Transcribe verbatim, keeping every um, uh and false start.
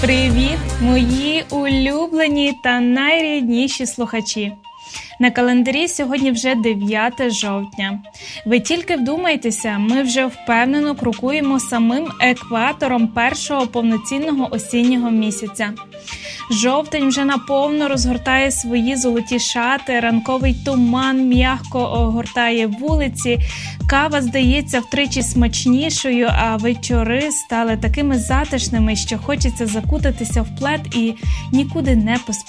Привіт, мої улюблені та найрідніші слухачі! На календарі сьогодні вже дев'яте жовтня. Ви тільки вдумайтеся, ми вже впевнено крокуємо самим екватором першого повноцінного осіннього місяця. Жовтень вже наповно розгортає свої золоті шати, ранковий туман м'яко огортає вулиці, кава здається втричі смачнішою, а вечори стали такими затишними, що хочеться закутатися в плед і нікуди не поспішати.